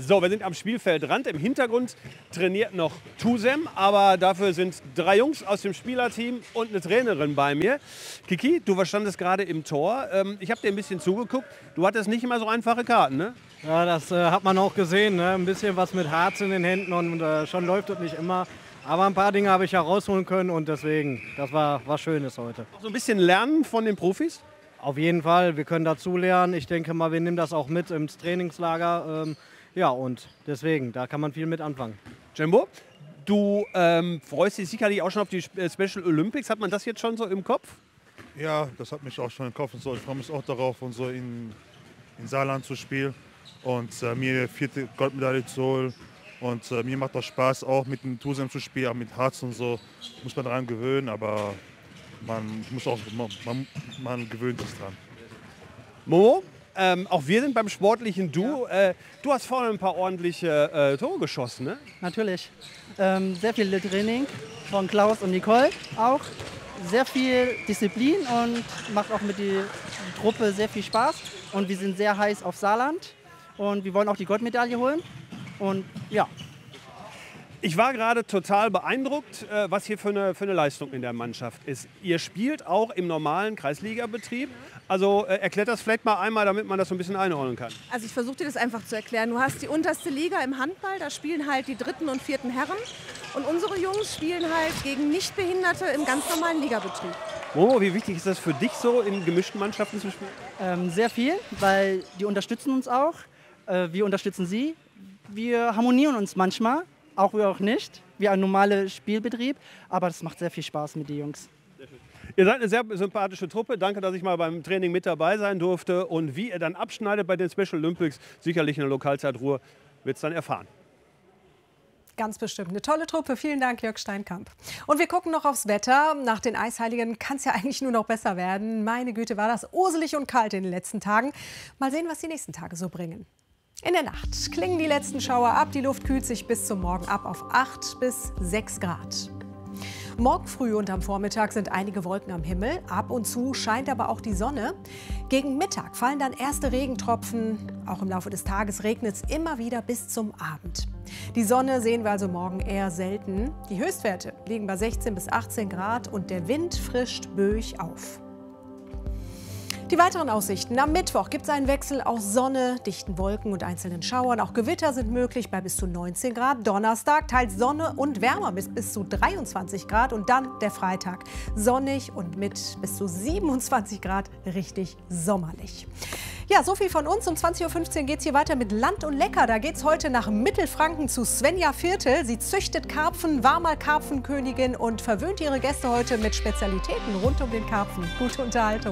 So, wir sind am Spielfeldrand. Im Hintergrund trainiert noch Tusem, aber dafür sind 3 Jungs aus dem Spielerteam und eine Trainerin bei mir. Kiki, du standest gerade im Tor. Ich habe dir ein bisschen zugeguckt. Du hattest nicht immer so einfache Karten, ne? Ja, das hat man auch gesehen. Ne? Ein bisschen was mit Harz in den Händen und schon läuft das nicht immer. Aber ein paar Dinge habe ich herausholen können und deswegen, das war was Schönes heute. So ein bisschen lernen von den Profis? Auf jeden Fall, wir können dazu lernen. Ich denke mal, wir nehmen das auch mit ins Trainingslager. Ja, und deswegen, da kann man viel mit anfangen. Jimbo, du freust dich sicherlich auch schon auf die Special Olympics. Hat man das jetzt schon so im Kopf? Ja, das hat mich auch schon im Kopf und so. Ich freue mich auch darauf, und so in Saarland zu spielen und mir 4. Goldmedaille zu holen. Und mir macht das Spaß, auch mit dem Tusem zu spielen, auch mit Harz und so. Muss man daran gewöhnen, aber man gewöhnt sich dran. Momo, auch wir sind beim sportlichen Duo. Ja. Du hast vorne ein paar ordentliche Tore geschossen, ne? Natürlich. Sehr viel Training von Klaus und Nicole auch. Sehr viel Disziplin und macht auch mit der Truppe sehr viel Spaß. Und wir sind sehr heiß auf Saarland und wir wollen auch die Goldmedaille holen. Und ja. Ich war gerade total beeindruckt, was hier für eine Leistung in der Mannschaft ist. Ihr spielt auch im normalen Kreisligabetrieb. Also erklärt das vielleicht mal einmal, damit man das so ein bisschen einordnen kann. Also ich versuche dir das einfach zu erklären. Du hast die unterste Liga im Handball, da spielen halt die 3. und 4. Herren. Und unsere Jungs spielen halt gegen Nichtbehinderte im ganz normalen Ligabetrieb. Momo, wie wichtig ist das für dich so, in gemischten Mannschaften zu spielen? Sehr viel, weil die unterstützen uns auch. Wir unterstützen sie. Wir harmonieren uns manchmal. Auch wir auch nicht, wie ein normaler Spielbetrieb, aber es macht sehr viel Spaß mit den Jungs. Ihr seid eine sehr sympathische Truppe. Danke, dass ich mal beim Training mit dabei sein durfte. Und wie ihr dann abschneidet bei den Special Olympics, sicherlich in der Lokalzeitruhe, wird es dann erfahren. Ganz bestimmt. Eine tolle Truppe. Vielen Dank, Jörg Steinkamp. Und wir gucken noch aufs Wetter. Nach den Eisheiligen kann es ja eigentlich nur noch besser werden. Meine Güte, war das urselig und kalt in den letzten Tagen. Mal sehen, was die nächsten Tage so bringen. In der Nacht klingen die letzten Schauer ab. Die Luft kühlt sich bis zum Morgen ab auf 8 bis 6 Grad. Morgen früh und am Vormittag sind einige Wolken am Himmel. Ab und zu scheint aber auch die Sonne. Gegen Mittag fallen dann erste Regentropfen. Auch im Laufe des Tages regnet es immer wieder bis zum Abend. Die Sonne sehen wir also morgen eher selten. Die Höchstwerte liegen bei 16 bis 18 Grad und der Wind frischt böig auf. Die weiteren Aussichten. Am Mittwoch gibt es einen Wechsel aus Sonne, dichten Wolken und einzelnen Schauern. Auch Gewitter sind möglich bei bis zu 19 Grad. Donnerstag teils Sonne und wärmer bis zu 23 Grad. Und dann der Freitag. Sonnig und mit bis zu 27 Grad richtig sommerlich. Ja, so viel von uns. Um 20:15 Uhr geht es hier weiter mit Land und Lecker. Da geht es heute nach Mittelfranken zu Svenja Viertel. Sie züchtet Karpfen, war mal Karpfenkönigin und verwöhnt ihre Gäste heute mit Spezialitäten rund um den Karpfen. Gute Unterhaltung.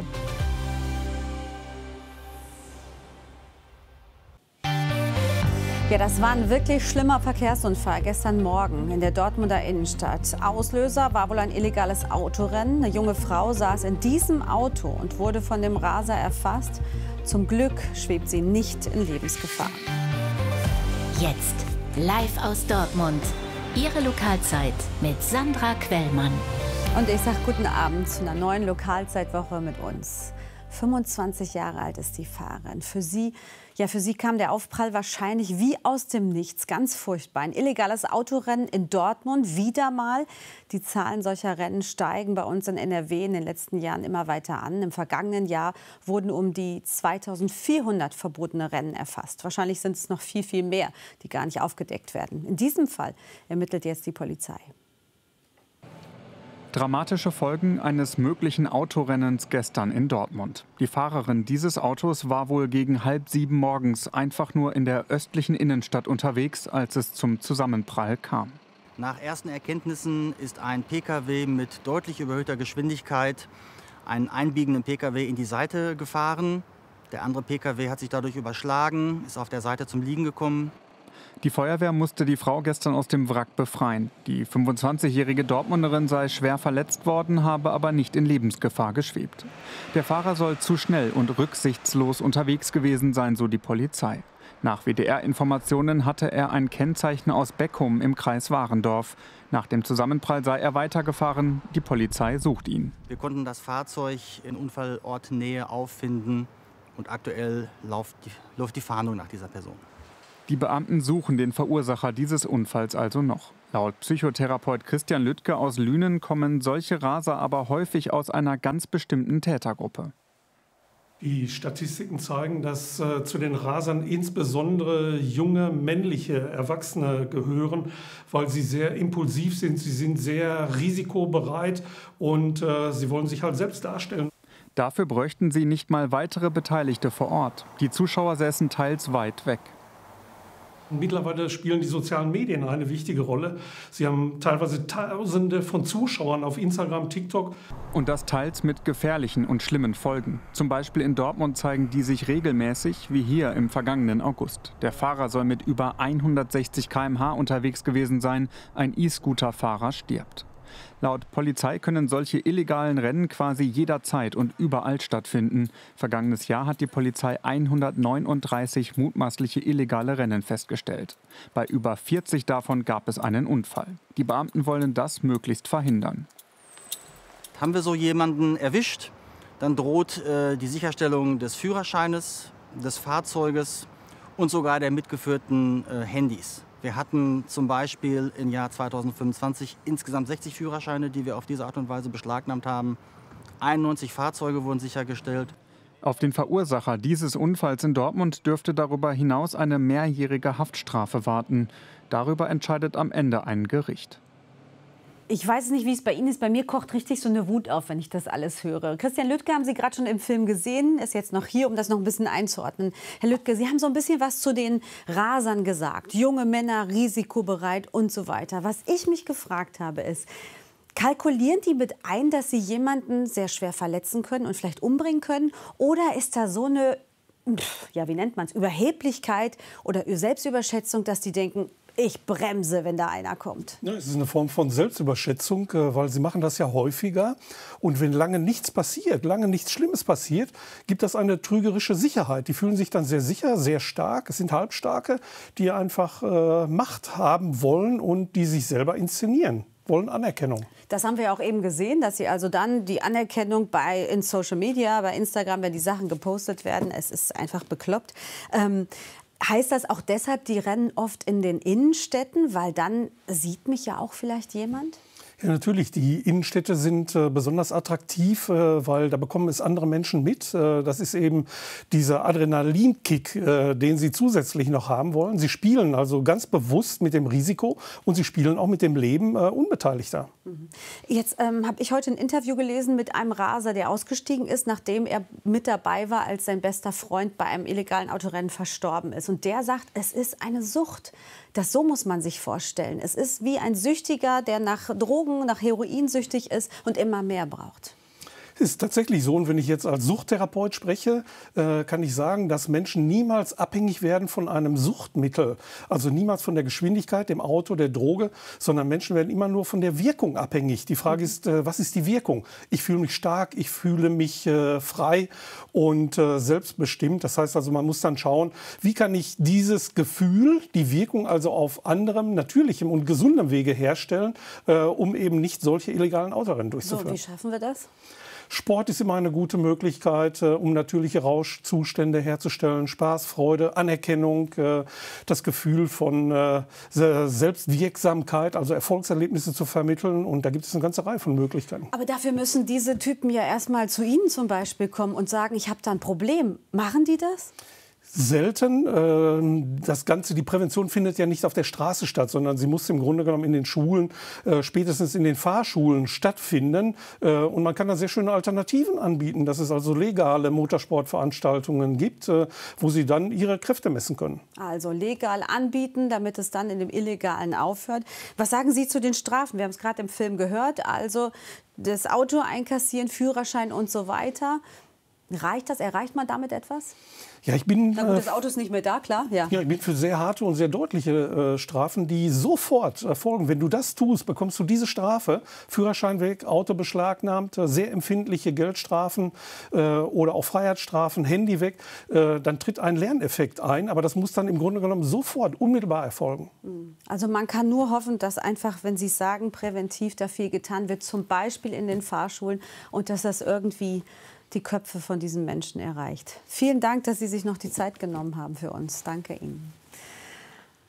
Ja, das war ein wirklich schlimmer Verkehrsunfall gestern Morgen in der Dortmunder Innenstadt. Auslöser war wohl ein illegales Autorennen. Eine junge Frau saß in diesem Auto und wurde von dem Raser erfasst. Zum Glück schwebt sie nicht in Lebensgefahr. Jetzt live aus Dortmund. Ihre Lokalzeit mit Sandra Quellmann. Und ich sage guten Abend zu einer neuen Lokalzeitwoche mit uns. 25 Jahre alt ist die Fahrerin. Für sie kam der Aufprall wahrscheinlich wie aus dem Nichts. Ganz furchtbar. Ein illegales Autorennen in Dortmund, wieder mal. Die Zahlen solcher Rennen steigen bei uns in NRW in den letzten Jahren immer weiter an. Im vergangenen Jahr wurden um die 2400 verbotene Rennen erfasst. Wahrscheinlich sind es noch viel, viel mehr, die gar nicht aufgedeckt werden. In diesem Fall ermittelt jetzt die Polizei. Dramatische Folgen eines möglichen Autorennens gestern in Dortmund. Die Fahrerin dieses Autos war wohl gegen 6:30 morgens einfach nur in der östlichen Innenstadt unterwegs, als es zum Zusammenprall kam. Nach ersten Erkenntnissen ist ein Pkw mit deutlich überhöhter Geschwindigkeit einen einbiegenden Pkw in die Seite gefahren. Der andere Pkw hat sich dadurch überschlagen, ist auf der Seite zum Liegen gekommen. Die Feuerwehr musste die Frau gestern aus dem Wrack befreien. Die 25-jährige Dortmunderin sei schwer verletzt worden, habe aber nicht in Lebensgefahr geschwebt. Der Fahrer soll zu schnell und rücksichtslos unterwegs gewesen sein, so die Polizei. Nach WDR-Informationen hatte er ein Kennzeichen aus Beckum im Kreis Warendorf. Nach dem Zusammenprall sei er weitergefahren. Die Polizei sucht ihn. Wir konnten das Fahrzeug in Unfallortnähe auffinden und aktuell läuft die Fahndung nach dieser Person. Die Beamten suchen den Verursacher dieses Unfalls also noch. Laut Psychotherapeut Christian Lüttke aus Lünen kommen solche Raser aber häufig aus einer ganz bestimmten Tätergruppe. Die Statistiken zeigen, dass zu den Rasern insbesondere junge, männliche Erwachsene gehören, weil sie sehr impulsiv sind, sie sind sehr risikobereit und sie wollen sich halt selbst darstellen. Dafür bräuchten sie nicht mal weitere Beteiligte vor Ort. Die Zuschauer säßen teils weit weg. Mittlerweile spielen die sozialen Medien eine wichtige Rolle. Sie haben teilweise Tausende von Zuschauern auf Instagram, TikTok. Und das teils mit gefährlichen und schlimmen Folgen. Zum Beispiel in Dortmund zeigen die sich regelmäßig, wie hier im vergangenen August. Der Fahrer soll mit über 160 km/h unterwegs gewesen sein. Ein E-Scooter-Fahrer stirbt. Laut Polizei können solche illegalen Rennen quasi jederzeit und überall stattfinden. Vergangenes Jahr hat die Polizei 139 mutmaßliche illegale Rennen festgestellt. Bei über 40 davon gab es einen Unfall. Die Beamten wollen das möglichst verhindern. Haben wir so jemanden erwischt, dann droht die Sicherstellung des Führerscheines, des Fahrzeuges und sogar der mitgeführten Handys. Wir hatten zum Beispiel im Jahr 2025 insgesamt 60 Führerscheine, die wir auf diese Art und Weise beschlagnahmt haben. 91 Fahrzeuge wurden sichergestellt. Auf den Verursacher dieses Unfalls in Dortmund dürfte darüber hinaus eine mehrjährige Haftstrafe warten. Darüber entscheidet am Ende ein Gericht. Ich weiß nicht, wie es bei Ihnen ist. Bei mir kocht richtig so eine Wut auf, wenn ich das alles höre. Christian Lüttke haben Sie gerade schon im Film gesehen, ist jetzt noch hier, um das noch ein bisschen einzuordnen. Herr Lüttke, Sie haben so ein bisschen was zu den Rasern gesagt. Junge Männer, risikobereit und so weiter. Was ich mich gefragt habe, ist, kalkulieren die mit ein, dass sie jemanden sehr schwer verletzen können und vielleicht umbringen können? Oder ist da so eine, ja, wie nennt man es, Überheblichkeit oder Selbstüberschätzung, dass die denken, ich bremse, wenn da einer kommt? Ja, es ist eine Form von Selbstüberschätzung, weil sie machen das ja häufiger. Und wenn lange nichts passiert, lange nichts Schlimmes passiert, gibt das eine trügerische Sicherheit. Die fühlen sich dann sehr sicher, sehr stark. Es sind Halbstarke, die einfach Macht haben wollen und die sich selber inszenieren, wollen Anerkennung. Das haben wir auch eben gesehen, dass sie also dann die Anerkennung in Social Media, bei Instagram, wenn die Sachen gepostet werden, es ist einfach bekloppt. Heißt das auch deshalb, die rennen oft in den Innenstädten, weil dann sieht mich ja auch vielleicht jemand? Ja, natürlich. Die Innenstädte sind besonders attraktiv, weil da bekommen es andere Menschen mit. Das ist eben dieser Adrenalinkick, den sie zusätzlich noch haben wollen. Sie spielen also ganz bewusst mit dem Risiko und sie spielen auch mit dem Leben Unbeteiligter. Jetzt habe ich heute ein Interview gelesen mit einem Raser, der ausgestiegen ist, nachdem er mit dabei war, als sein bester Freund bei einem illegalen Autorennen verstorben ist. Und der sagt, es ist eine Sucht. So muss man sich vorstellen. Es ist wie ein Süchtiger, der nach Drogen, nach Heroin süchtig ist und immer mehr braucht. Es ist tatsächlich so, und wenn ich jetzt als Suchttherapeut spreche, kann ich sagen, dass Menschen niemals abhängig werden von einem Suchtmittel. Also niemals von der Geschwindigkeit, dem Auto, der Droge, sondern Menschen werden immer nur von der Wirkung abhängig. Die Frage ist, was ist die Wirkung? Ich fühle mich stark, ich fühle mich frei und selbstbestimmt. Das heißt also, man muss dann schauen, wie kann ich dieses Gefühl, die Wirkung also auf anderem, natürlichem und gesundem Wege herstellen, um eben nicht solche illegalen Autorennen durchzuführen. So, wie schaffen wir das? Sport ist immer eine gute Möglichkeit, um natürliche Rauschzustände herzustellen. Spaß, Freude, Anerkennung, das Gefühl von Selbstwirksamkeit, also Erfolgserlebnisse zu vermitteln. Und da gibt es eine ganze Reihe von Möglichkeiten. Aber dafür müssen diese Typen ja erstmal zu Ihnen zum Beispiel kommen und sagen, ich habe da ein Problem. Machen die das? Selten. Das Ganze, die Prävention findet ja nicht auf der Straße statt, sondern sie muss im Grunde genommen in den Schulen, spätestens in den Fahrschulen stattfinden. Und man kann da sehr schöne Alternativen anbieten, dass es also legale Motorsportveranstaltungen gibt, wo sie dann ihre Kräfte messen können. Also legal anbieten, damit es dann in dem Illegalen aufhört. Was sagen Sie zu den Strafen? Wir haben es gerade im Film gehört. Also das Auto einkassieren, Führerschein und so weiter. Reicht das? Erreicht man damit etwas? Ja, ich bin, na gut, das Auto ist nicht mehr da, klar. Ja, ich bin für sehr harte und sehr deutliche Strafen, die sofort erfolgen. Wenn du das tust, bekommst du diese Strafe, Führerschein weg, Auto beschlagnahmt, sehr empfindliche Geldstrafen oder auch Freiheitsstrafen, Handy weg. Dann tritt ein Lerneffekt ein, aber das muss dann im Grunde genommen sofort, unmittelbar erfolgen. Also man kann nur hoffen, dass einfach, wenn Sie sagen, präventiv da viel getan wird, zum Beispiel in den Fahrschulen, und dass das irgendwie die Köpfe von diesen Menschen erreicht. Vielen Dank, dass Sie sich noch die Zeit genommen haben für uns. Danke Ihnen.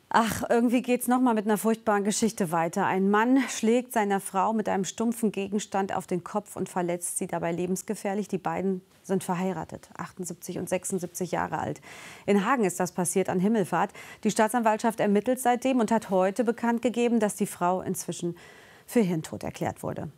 Ach, irgendwie geht's noch mal mit einer furchtbaren Geschichte weiter. Ein Mann schlägt seiner Frau mit einem stumpfen Gegenstand auf den Kopf und verletzt sie dabei lebensgefährlich. Die beiden sind verheiratet, 78 und 76 Jahre alt. In Hagen ist das passiert an Himmelfahrt. Die Staatsanwaltschaft ermittelt seitdem und hat heute bekannt gegeben, dass die Frau inzwischen für Hirntod erklärt wurde.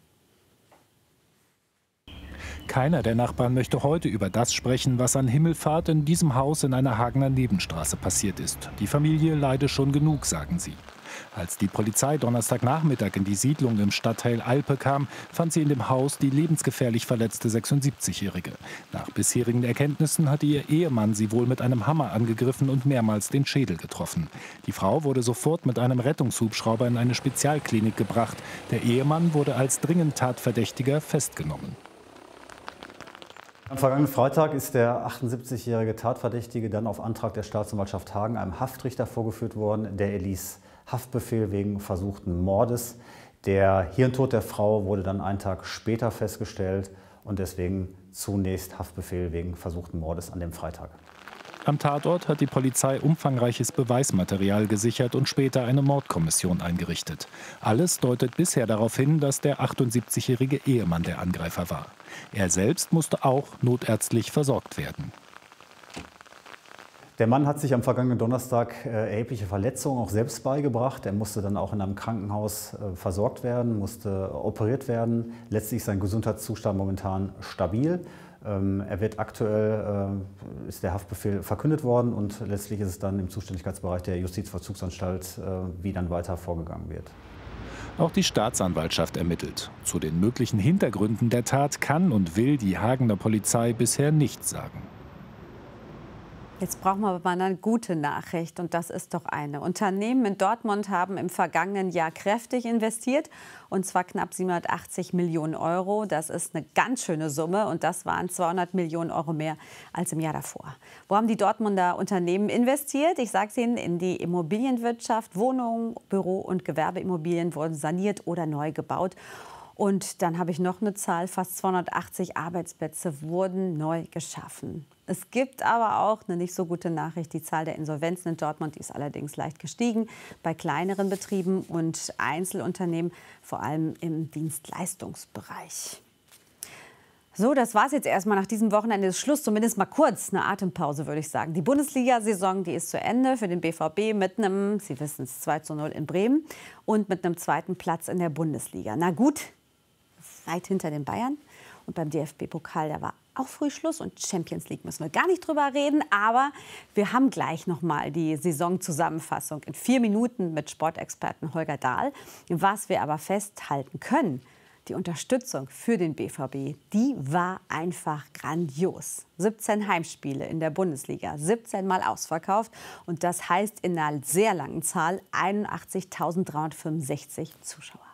Keiner der Nachbarn möchte heute über das sprechen, was an Himmelfahrt in diesem Haus in einer Hagener Nebenstraße passiert ist. Die Familie leide schon genug, sagen sie. Als die Polizei Donnerstagnachmittag in die Siedlung im Stadtteil Alpe kam, fand sie in dem Haus die lebensgefährlich verletzte 76-Jährige. Nach bisherigen Erkenntnissen hatte ihr Ehemann sie wohl mit einem Hammer angegriffen und mehrmals den Schädel getroffen. Die Frau wurde sofort mit einem Rettungshubschrauber in eine Spezialklinik gebracht. Der Ehemann wurde als dringend Tatverdächtiger festgenommen. Am vergangenen Freitag ist der 78-jährige Tatverdächtige dann auf Antrag der Staatsanwaltschaft Hagen einem Haftrichter vorgeführt worden. Der erließ Haftbefehl wegen versuchten Mordes. Der Hirntod der Frau wurde dann einen Tag später festgestellt und deswegen zunächst Haftbefehl wegen versuchten Mordes an dem Freitag. Am Tatort hat die Polizei umfangreiches Beweismaterial gesichert und später eine Mordkommission eingerichtet. Alles deutet bisher darauf hin, dass der 78-jährige Ehemann der Angreifer war. Er selbst musste auch notärztlich versorgt werden. Der Mann hat sich am vergangenen Donnerstag erhebliche Verletzungen auch selbst beigebracht. Er musste dann auch in einem Krankenhaus versorgt werden, musste operiert werden. Letztlich ist sein Gesundheitszustand momentan stabil. Er wird aktuell, ist der Haftbefehl verkündet worden und letztlich ist es dann im Zuständigkeitsbereich der Justizvollzugsanstalt, wie dann weiter vorgegangen wird. Auch die Staatsanwaltschaft ermittelt. Zu den möglichen Hintergründen der Tat kann und will die Hagener Polizei bisher nichts sagen. Jetzt brauchen wir aber mal eine gute Nachricht und das ist doch eine. Unternehmen in Dortmund haben im vergangenen Jahr kräftig investiert und zwar knapp 780 Millionen Euro. Das ist eine ganz schöne Summe und das waren 200 Millionen Euro mehr als im Jahr davor. Wo haben die Dortmunder Unternehmen investiert? Ich sage es Ihnen, in die Immobilienwirtschaft. Wohnungen, Büro- und Gewerbeimmobilien wurden saniert oder neu gebaut. Und dann habe ich noch eine Zahl, fast 280 Arbeitsplätze wurden neu geschaffen. Es gibt aber auch eine nicht so gute Nachricht. Die Zahl der Insolvenzen in Dortmund ist allerdings leicht gestiegen bei kleineren Betrieben und Einzelunternehmen, vor allem im Dienstleistungsbereich. So, das war es jetzt erstmal. Nach diesem Wochenende ist Schluss, zumindest mal kurz eine Atempause, würde ich sagen. Die Bundesliga-Saison, die ist zu Ende für den BVB mit einem, Sie wissen es, 2:0 in Bremen und mit einem zweiten Platz in der Bundesliga. Na gut, weit hinter den Bayern. Und beim DFB-Pokal, da war auch früh Schluss. Und Champions League müssen wir gar nicht drüber reden. Aber wir haben gleich noch mal die Saisonzusammenfassung in 4 Minuten mit Sportexperten Holger Dahl. Was wir aber festhalten können, die Unterstützung für den BVB, die war einfach grandios. 17 Heimspiele in der Bundesliga, 17 Mal ausverkauft. Und das heißt in einer sehr langen Zahl 81.365 Zuschauer.